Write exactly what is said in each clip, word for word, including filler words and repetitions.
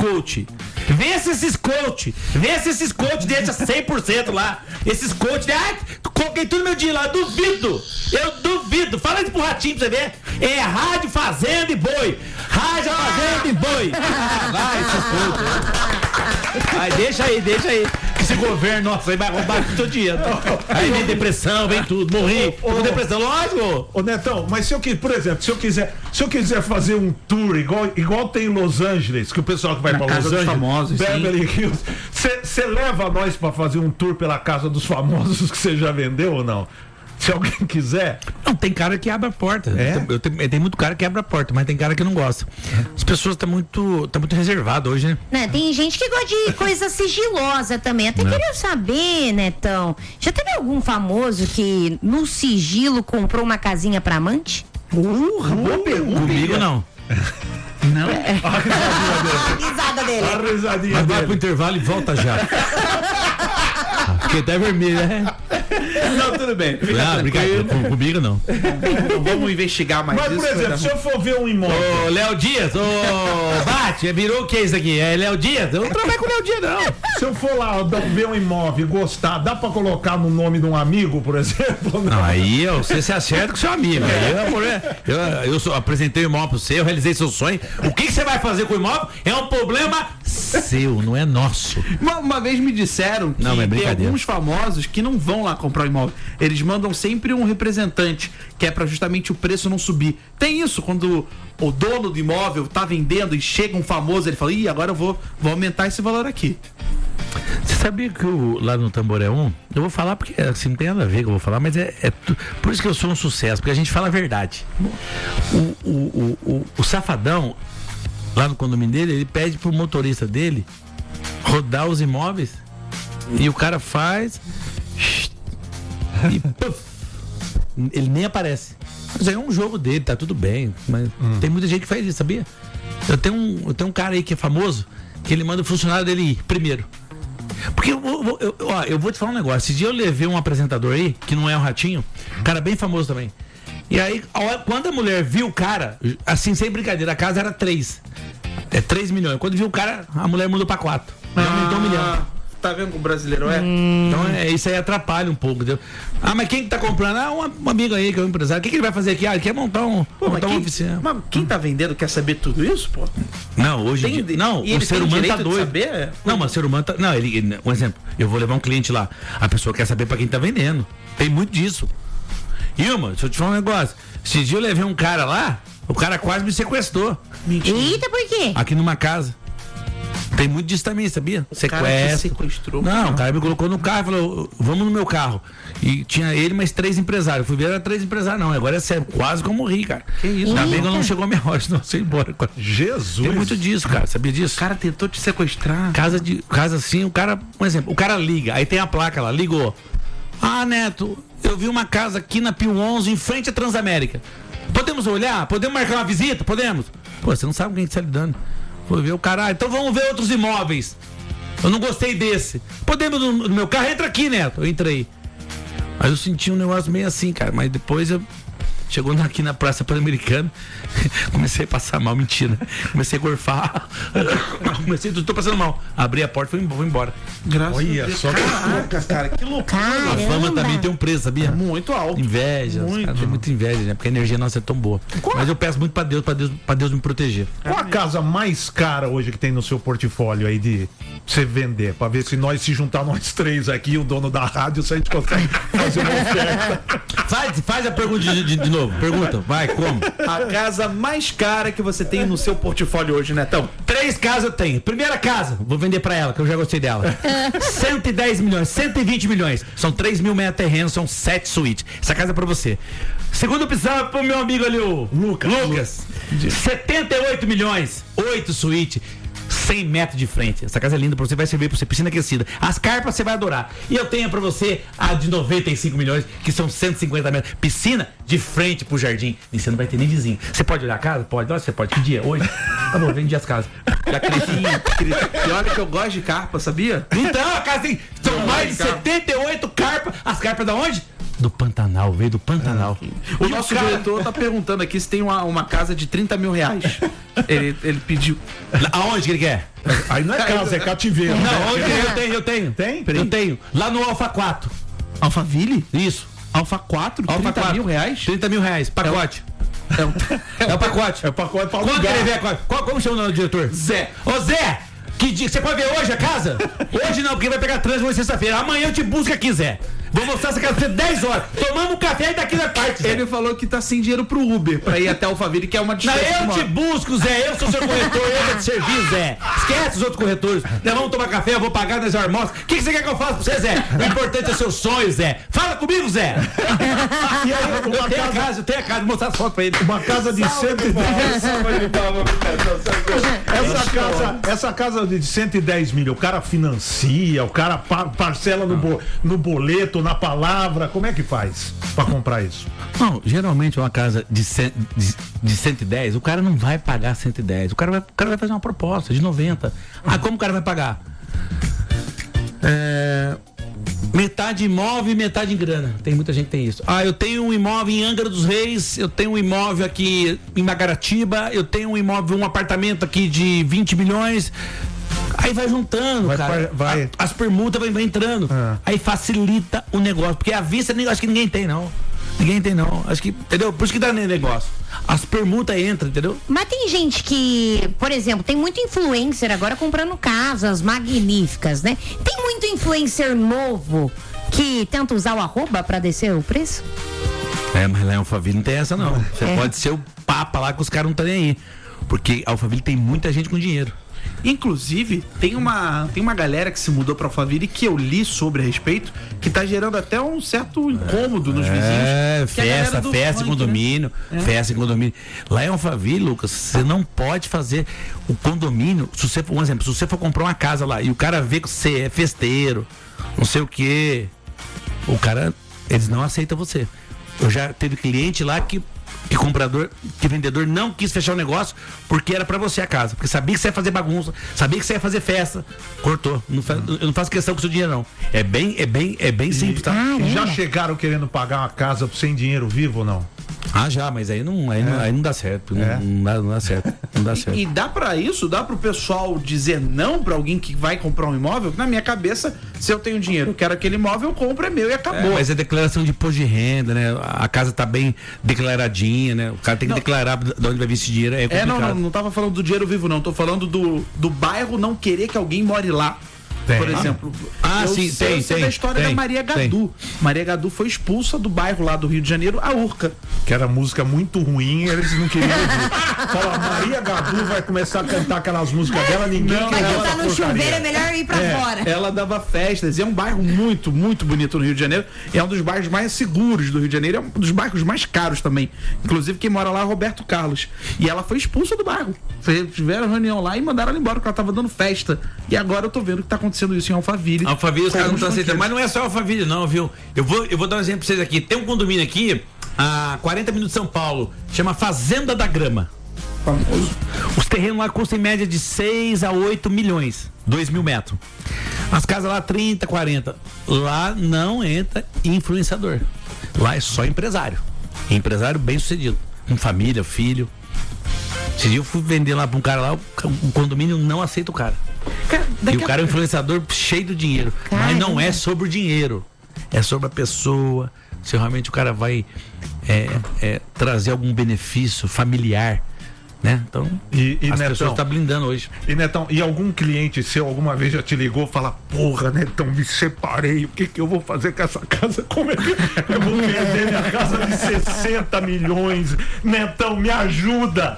coach. Vê se esses coach, vê se esses coach deixa cem por cento lá. Esses coach, ai, coloquei tudo meu dinheiro lá, eu duvido. Eu duvido. Fala isso pro Ratinho pra você ver. É rádio, fazenda e boi. Rádio, fazenda e boi. Ah, vai, esses coach. Vai, deixa aí, deixa aí. Esse governo, nossa, aí vai roubar o teu dinheiro. Aí vem depressão, vem tudo, morri. Com depressão, lógico. Ô Netão, mas se eu quiser, por exemplo, se eu quiser, se eu quiser fazer um tour igual, igual tem em Los Angeles, que o pessoal que vai para Los Angeles, famosos, Beverly Hills, você leva nós pra fazer um tour pela casa dos famosos que você já vendeu ou não? Se alguém quiser. Não, tem cara que abre a porta. É? Eu tenho, tem muito cara que abre a porta, mas tem cara que não gosta. As pessoas estão muito, tá muito reservadas hoje, né? Né, tem gente que gosta de coisa sigilosa também. Até queria saber, Netão, já teve algum famoso que no sigilo comprou uma casinha pra amante? Uh, boa pergunta. Comigo não. Não. É. A risada dele. A risadinha Mas vai dele. pro intervalo e volta já. Fiquei até vermelho, né? Não, tudo bem. Ah, brincadeira. Comigo não. Então, vamos investigar mais Mas, isso. por exemplo, se eu for ver um imóvel. Ô, Léo Dias, ô, Bate, virou o que isso aqui? É Léo Dias? Eu não trabalho com o Léo Dias, não. Se eu for lá ver um imóvel e gostar, dá pra colocar no nome de um amigo, por exemplo? Não, aí eu, você se acerta com seu amigo. Aí eu, amor, eu, eu só apresentei o imóvel pra você, eu realizei seu sonho. O que, que você vai fazer com o imóvel é um problema seu, não é nosso. Uma, uma vez me disseram que Não, mas é tem brincadeira. alguns famosos que não vão lá comprar o imóvel. Eles mandam sempre um representante, que é pra justamente o preço não subir. Tem isso, quando o dono do imóvel tá vendendo e chega um famoso, ele fala, ih, agora eu vou, vou aumentar esse valor aqui. Você sabia que o, lá no Tamboré um, eu vou falar porque assim, não tem nada a ver que eu vou falar, mas é, é tu, por isso que eu sou um sucesso, porque a gente fala a verdade. O, o, o, o, o Safadão, lá no condomínio dele, ele pede pro motorista dele rodar os imóveis e o cara faz e puff, ele nem aparece. Mas aí é um jogo dele, tá tudo bem, mas hum. tem muita gente que faz isso, sabia? Eu tenho um, eu tenho um cara aí que é famoso, que ele manda o funcionário dele ir primeiro. Porque eu, eu, eu, ó, eu vou te falar um negócio. Esse dia eu levei um apresentador aí, que não é o Ratinho, cara bem famoso também. E aí, quando a mulher viu o cara, assim, sem brincadeira, a casa era três. É três milhões. Quando viu o cara, a mulher mudou pra quatro. Ah, aumentou um milhão. Tá vendo como o brasileiro é? Hum. Então é, isso aí atrapalha um pouco. Entendeu? Ah, mas quem que tá comprando? Ah, um, um amigo aí que é um empresário. O que, que ele vai fazer aqui? Ah, ele quer montar, um, pô, montar quem, uma oficina. Mas quem tá vendendo quer saber tudo isso, pô? Não, hoje tem, em dia. Não, e o ser humano tá doido. Saber? Não, mas o ser humano tá. Não, ele, ele. Um exemplo, eu vou levar um cliente lá. A pessoa quer saber pra quem tá vendendo. Tem muito disso. Ilma, deixa eu te falar um negócio. Esse dia eu levei um cara lá, o cara quase me sequestrou. Mentira. Eita, por quê? Aqui numa casa. Tem muito disso também, sabia? O cara te sequestrou. Não, o cara me colocou no carro e falou, vamos no meu carro. E tinha ele mais três empresários. Eu fui ver, era três empresários, não. Agora é sério, quase que eu morri, cara. Que isso? Ainda bem que não chegou a minha hora, senão eu ia embora. Jesus. Tem muito disso, cara, sabia disso? O cara tentou te sequestrar. Casa de, casa assim, o cara, por exemplo, o cara liga, aí tem a placa lá, ligou. Ah, Neto, eu vi uma casa aqui na Pio onze, em frente à Transamérica. Podemos olhar? Podemos marcar uma visita? Podemos? Pô, você não sabe com quem que tá lidando. Foi ver o cara, ah, então vamos ver outros imóveis. Eu não gostei desse. Podemos no, no meu carro? Entra aqui, Neto. Eu entrei. Aí eu senti um negócio meio assim, cara. Mas depois eu... Chegou aqui na Praça Pan-Americana, comecei a passar mal, mentira. Comecei a gorfar. Comecei, tô passando mal. Abri a porta e fui embora. Graças Olha a Deus. só que Caraca, cara, que loucura. A fama também tem um preço, sabia? Muito alto. Inveja. Muito. Os caras têm muita inveja, né? Porque a energia nossa é tão boa. Qual? Mas eu peço muito pra Deus, pra Deus, pra Deus me proteger. Qual a casa mais cara hoje que tem no seu portfólio aí de você vender? Pra ver se nós se juntar nós três aqui, o dono da rádio, se a gente consegue fazer uma oferta. Faz, faz a pergunta de, de, de novo. Pergunta, vai, como? A casa mais cara que você tem no seu portfólio hoje, Netão? Três casas eu tenho. Primeira casa, vou vender pra ela, que eu já gostei dela. cento e dez milhões, cento e vinte milhões. São três mil metros terrenos, são sete suítes. Essa casa é pra você. Segunda opção é pro meu amigo ali, o Lucas. Lucas. setenta e oito milhões, oito suítes. cem metros de frente. Essa casa é linda pra você, vai servir pra você, piscina aquecida. As carpas você vai adorar. E eu tenho pra você a de noventa e cinco milhões, que são cento e cinquenta metros. Piscina de frente pro jardim. E você não vai ter nem vizinho. Você pode olhar a casa? Pode. Olha, você pode. Que dia? Hoje? Tá bom, vende as casas. Já cresci. E olha que eu gosto de carpa, sabia? Então, a casa tem. São mais de setenta e oito carpas. As carpas da onde? do Pantanal, veio do Pantanal. Ah, o nosso o cara... diretor tá perguntando aqui se tem uma, uma casa de trinta mil reais. ele, ele pediu. Aonde que ele quer? Aí não é casa, é cativeiro. Não, onde eu tenho, eu tenho. Tem? Eu tenho. Lá no Alfa quatro. Alphaville? Isso. Alfa quatro? Alfa trinta mil reais? trinta mil reais, pacote. É o, é o, é o pacote. É o pacote pra Quanto ele vê? Qual, como chama o nome do diretor? Zé. Ô Zé, que dia, você pode ver hoje a casa? Hoje não, porque vai pegar trânsito hoje sexta-feira. Amanhã eu te busco aqui, Zé. Vou mostrar essa casa pra você dez horas. Tomamos um café e daqui na parte, Zé. Ele falou que tá sem dinheiro pro Uber pra ir até Alphaville, que é uma distância. Não, eu te busco, Zé. Eu sou seu corretor, eu vou te servir, Zé. Esquece os outros corretores. Nós vamos tomar café, eu vou pagar nas almoços. O que, que você quer que eu faça pra você, Zé? O importante é seu sonho, Zé. Fala comigo, Zé. E aí, eu tenho casa... a casa, eu tenho a casa, vou mostrar as fotos pra ele. Uma casa de cento e dez. Essa casa, essa casa de cento e dez mil, o cara financia, o cara parcela no, bo, no boleto, na palavra, como é que faz pra comprar isso? Não, geralmente uma casa de, cem, de, de cento e dez, o cara não vai pagar cento e dez, o cara vai, o cara vai fazer uma proposta de noventa. Ah, como o cara vai pagar? É, metade imóvel e metade em grana. Tem muita gente que tem isso. Ah, eu tenho um imóvel em Angra dos Reis, eu tenho um imóvel aqui em Magaratiba, eu tenho um imóvel, um apartamento aqui de vinte milhões. Aí vai juntando, vai, cara. Vai... A, as permutas vai, vai entrando. Ah. Aí facilita o negócio. Porque a vista, acho que ninguém tem, não. Ninguém tem, não. Acho que, entendeu? Por isso que dá negócio. As permutas entram, entendeu? Mas tem gente que, por exemplo, tem muito influencer agora comprando casas magníficas, né? Tem muito influencer novo que tenta usar o arroba pra descer o preço? É, mas lá em Alphaville não tem essa, não. Você é. pode ser o papa lá que os caras não estão nem aí. Porque Alphaville tem muita gente com dinheiro. Inclusive, tem uma, tem uma galera que se mudou pra Alphaville que eu li sobre a respeito, que tá gerando até um certo incômodo nos vizinhos. É, festa, festa em condomínio, né? festa em condomínio. Lá em Alphaville, Lucas, você não pode fazer o condomínio, se você for, um exemplo, se você for comprar uma casa lá e o cara vê que você é festeiro, não sei o quê, o cara, eles não aceitam você. Eu já teve cliente lá que que comprador, que vendedor não quis fechar o negócio porque era pra você a casa, porque sabia que você ia fazer bagunça, sabia que você ia fazer festa, cortou. Não faz, eu não faço questão com o seu dinheiro, não. É bem, é bem, é bem simples, tá? Ah, é. Já chegaram querendo pagar uma casa sem dinheiro vivo ou não? Ah, já, mas aí não, aí, é. não, aí não dá certo. É. Não, não, dá, não dá certo. Não dá certo. E, e dá pra isso? Dá pro pessoal dizer não pra alguém que vai comprar um imóvel? Na minha cabeça, se eu tenho dinheiro, eu quero aquele imóvel, eu compro, é meu e acabou. É, mas é declaração de imposto de renda, né? A casa tá bem declaradinha, né? O cara tem que não. declarar de onde vai vir esse dinheiro. É, complicado. é não, não, não tava falando do dinheiro vivo, não. Tô falando do, do bairro não querer que alguém more lá. Tem. Por exemplo, ah, eu sim, sei, tem, eu sei tem, da história tem, da Maria Gadu. Tem. Maria Gadu foi expulsa do bairro lá do Rio de Janeiro, a Urca. Que era música muito ruim, eles não queriam ouvir. Fala, Maria Gadu vai começar a cantar aquelas músicas dela, ninguém não, quer ela. Vai cantar no chuveiro, é melhor ir pra é, fora. Ela dava festas, e é um bairro muito, muito bonito no Rio de Janeiro. É um dos bairros mais seguros do Rio de Janeiro, é um dos bairros mais caros também. Inclusive, quem mora lá é Roberto Carlos. E ela foi expulsa do bairro. Tiveram reunião lá e mandaram ela embora, porque ela tava dando festa. E agora eu tô vendo que tá acontecendo isso em Alphaville. Alphaville, os caras não estão aceitando. Mas não é só Alphaville, não, viu? Eu vou, eu vou dar um exemplo pra vocês aqui. Tem um condomínio aqui, a quarenta minutos de São Paulo, chama Fazenda da Grama. Famoso. Os terrenos lá custam em média de seis a oito milhões, dois mil metros. As casas lá trinta, quarenta. Lá não entra influenciador. Lá é só empresário. Empresário bem sucedido. Com família, filho. Esse dia eu fui vender lá pra um cara lá, o condomínio não aceita o cara. Cara, e o cara é um influenciador cheio de dinheiro. Caramba. Mas não é sobre o dinheiro. É sobre a pessoa. Se realmente o cara vai é, é, trazer algum benefício familiar. Né? Então, e, e as Netão, pessoas estão tá blindando hoje. E Netão, e algum cliente seu alguma vez já te ligou e fala, porra, Netão, me separei, o que que eu vou fazer com essa casa? Como é que eu vou vender minha casa de sessenta milhões? Netão, me ajuda!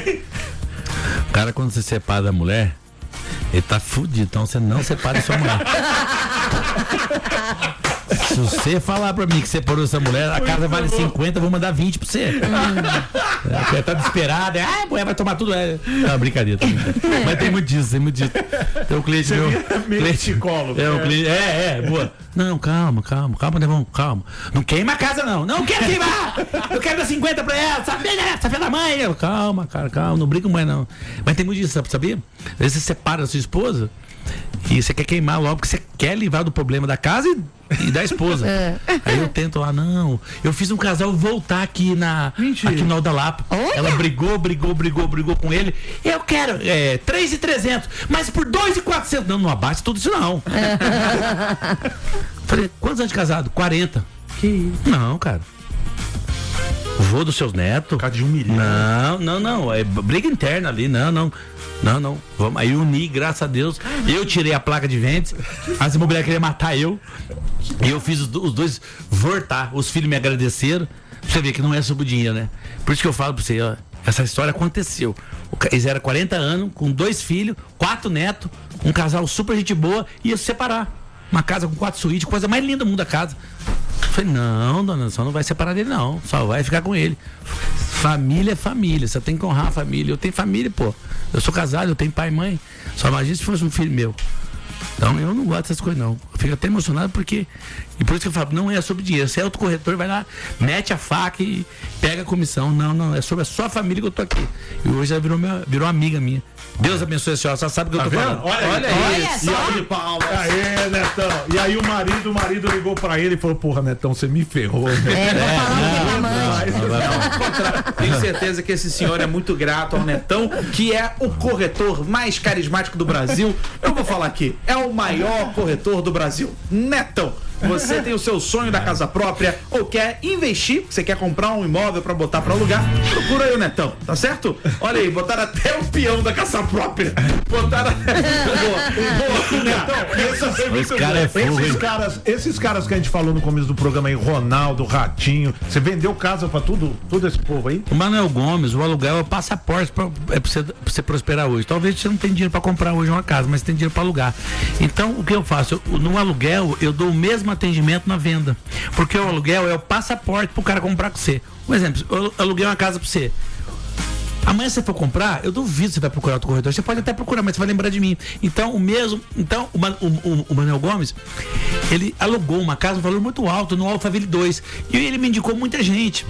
O cara, quando se separa da mulher, ele tá fudido, então você não separa sua mulher. Se você falar pra mim que separou essa mulher, a casa vale cinquenta, eu vou mandar vinte pra você. Hum. É, tá desesperada, ah, a mulher vai tomar tudo. É, não, brincadeira, tá brincadeira. Mas tem muito disso, tem muito disso. Tem um cliente você meu. Cliente psicólogo. É, um cliente, é, é, boa. Não, calma, calma, calma, Nevão, calma. Não queima a casa, não. Não quero queimar! Eu quero dar cinquenta pra ela, sabe? Essa filha da mãe. Eu, calma, cara, calma, não briga com mãe, não. Mas tem muito disso, sabia? Às vezes você separa da sua esposa e você quer queimar logo, porque você quer livrar do problema da casa e e da esposa. É. Aí eu tento lá, não, eu fiz um casal voltar aqui na Mentira. aqui no Alda Lapa. Olha. Ela brigou, brigou, brigou, brigou com ele. Eu quero é, três mil e trezentos, mas por dois mil e quatrocentos. Não, não abate tudo isso não. Falei, quantos anos de casado? quarenta. Que isso? Não, cara. Vô dos seus netos. Cara de um milhão. Não, não, não. É briga interna ali, não, não. Não, não. Vamos aí unir, graças a Deus. Eu tirei a placa de vendas. As imobiliárias queriam matar eu. E eu fiz os, os dois voltar. Os filhos me agradeceram. Pra você ver que não é sobre o dinheiro, né? Por isso que eu falo pra você, ó. Essa história aconteceu. Eles eram quarenta anos, com dois filhos, quatro netos, um casal super gente boa, ia se separar. Uma casa com quatro suítes, coisa mais linda do mundo da casa. Eu falei, não, dona, só não vai separar dele, não. Só vai ficar com ele. Família é família, você tem que honrar a família. Eu tenho família, pô. Eu sou casado, eu tenho pai e mãe. Só imagina se fosse um filho meu. Então eu não gosto dessas coisas, não. Eu fico até emocionado porque. E por isso que eu falo, não é sobre dinheiro. Se é outro corretor, vai lá, mete a faca e pega a comissão. Não, não, é sobre a sua família que eu tô aqui. E hoje ela virou, minha, virou amiga minha. Deus abençoe a senhora, só sabe o que tá eu tô vendo? falando. Olha, olha, olha isso. E aí, palmas. Aê, Netão. E aí o marido, o marido ligou pra ele e falou, porra, Netão, você me ferrou. Né? É, não, não, não. Tenho certeza que esse senhor é muito grato ao Netão, que é o corretor mais carismático do Brasil. Eu vou falar aqui, é o maior corretor do Brasil. Netão. Você tem o seu sonho da casa própria ou quer investir, você quer comprar um imóvel pra botar pra alugar, procura aí o Netão, tá certo? Olha aí, botaram até o peão da casa própria. Botaram boa, boa, Netão. Esse cara é fogo, esses caras, esses caras que a gente falou no começo do programa aí, Ronaldo, Ratinho, você vendeu casa pra tudo, todo esse povo aí? O Manuel Gomes, o aluguel é o passaporte pra, é pra, você, pra você prosperar hoje. Talvez você não tenha dinheiro pra comprar hoje uma casa, mas tem dinheiro pra alugar. Então, o que eu faço? Eu, no aluguel, eu dou o mesmo atendimento na venda, porque o aluguel é o passaporte pro cara comprar com você. Um exemplo, eu aluguei uma casa pra você. Amanhã você for comprar, eu duvido que você vai procurar outro corretor. Você pode até procurar, mas você vai lembrar de mim. Então, o mesmo. Então, o, o, o Manuel Gomes, ele alugou uma casa, um valor muito alto, no Alphaville dois. E ele me indicou muita gente.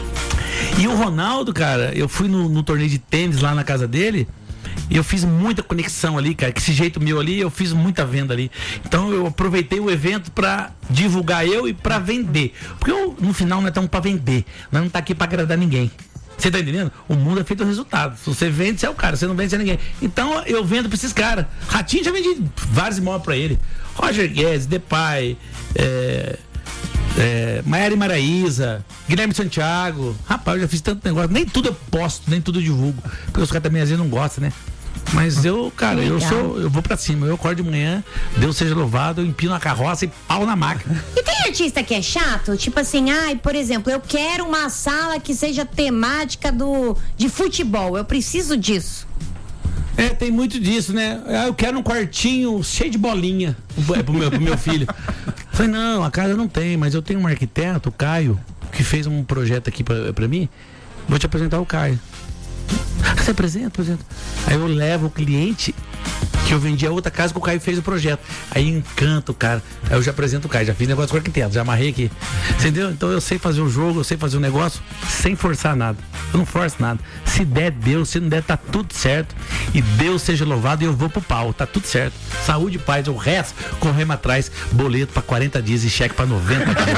E o Ronaldo, cara, eu fui no, no torneio de tênis lá na casa dele. E eu fiz muita conexão ali, cara. Que esse jeito meu ali, eu fiz muita venda ali. Então eu aproveitei o evento pra divulgar eu e pra vender. Porque eu, no final, não é tão pra vender. Nós não tá aqui pra agradar ninguém. Você tá entendendo? O mundo é feito do resultado. Se você vende, você é o cara. Se você não vende, você é ninguém. Então eu vendo pra esses caras. Ratinho já vendi vários imóveis pra ele. Roger Guedes, Depay, é... É, Maiara e Maraísa, Guilherme Santiago. Rapaz, eu já fiz tanto negócio. Nem tudo eu posto, nem tudo eu divulgo. Porque os caras também às vezes não gostam, né? Mas eu, cara, eu sou, eu vou pra cima. Eu acordo de manhã, Deus seja louvado, eu empino a carroça e pau na máquina. E tem artista que é chato? Tipo assim, ai, por exemplo, eu quero uma sala que seja temática do, de futebol. Eu preciso disso. É, tem muito disso, né? Eu quero um quartinho cheio de bolinha pro meu, pro meu filho. Falei, não, a casa não tem, mas eu tenho um arquiteto, o Caio, que fez um projeto aqui pra, pra mim. Vou te apresentar o Caio. Você apresenta, apresenta. Aí eu levo o cliente que eu vendi a outra casa que o Caio fez o projeto. Aí encanta o cara. Aí eu já apresento o Caio, já fiz negócio com o arquiteto, já amarrei aqui. Entendeu? Então eu sei fazer o jogo, eu sei fazer o negócio sem forçar nada. Eu não forço nada. Se der, Deus, se não der, tá tudo certo. E Deus seja louvado e eu vou pro pau, tá tudo certo. Saúde e paz, o resto corremos atrás, boleto pra quarenta dias e cheque pra noventa dias.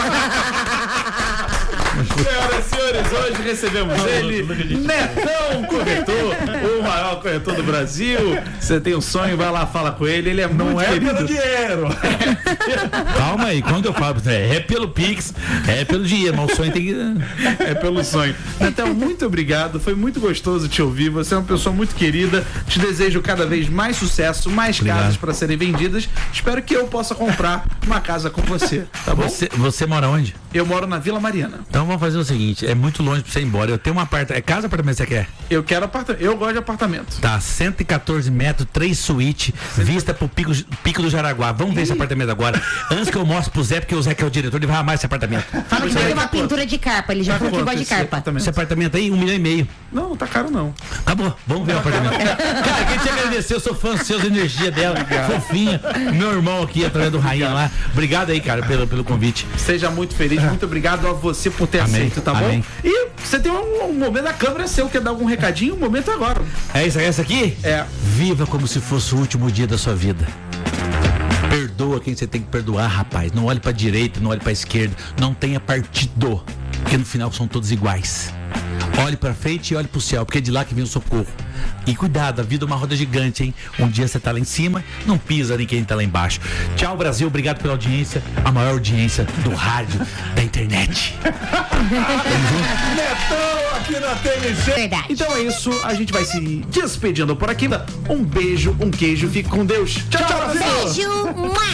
Senhoras e senhores, hoje recebemos ele, Netão Corretor, o maior corretor do Brasil. Você tem um sonho, vai lá, fala com ele, ele é não muito é querido. Pelo dinheiro. Calma aí, quando eu falo, é, é pelo Pix, é pelo dinheiro, mas o sonho tem que... É pelo sonho. Netão, muito obrigado, foi muito gostoso te ouvir, você é uma pessoa muito querida, te desejo cada vez mais sucesso, mais obrigado. Casas para serem vendidas, espero que eu possa comprar uma casa com você, tá bom? Você, você mora onde? Eu moro na Vila Mariana. Então vamos fazer o seguinte, é muito longe pra você ir embora. Eu tenho uma apartamento. É casa ou apartamento que você quer? Eu quero apartamento. Eu gosto de apartamento. Tá, cento e quatorze metros, três suítes, vista pro pico, pico do Jaraguá. Vamos ver esse apartamento agora. Antes que eu mostre pro Zé, porque o Zé que é o diretor, ele vai amar esse apartamento. Fala que vai ter uma pintura de carpa, ele já falou que gosta de carpa. Apartamento. Esse apartamento aí, um milhão e meio. Não, tá caro não. Acabou, vamos ver o apartamento. Cara, queria te agradecer, eu sou fã seus, energia dela, obrigado. Fofinha. Meu irmão aqui, através do Rainha lá. Obrigado aí, cara, pelo, pelo convite. Seja muito feliz, muito obrigado a você por ter Amém. aceito, tá Amém. bom? E você tem um, um momento da câmera seu, quer dar algum recadinho? O momento é agora. É isso, é essa aqui? É. Viva como se fosse o último dia da sua vida. Perdoa quem você tem que perdoar, rapaz. Não olhe pra direita, não olhe pra esquerda. Não tenha partido, porque no final são todos iguais. Olhe pra frente e olhe pro céu, porque é de lá que vem o socorro. E cuidado, a vida é uma roda gigante, hein? Um dia você tá lá em cima, não pisa em quem tá lá embaixo. Tchau, Brasil, obrigado pela audiência. A maior audiência do rádio, da internet. Netão aqui na T N C. Verdade. Então é isso, a gente vai se despedindo por aqui. Um beijo, um queijo, fique com Deus. Tchau, tchau, Brasil! Beijo! Mua!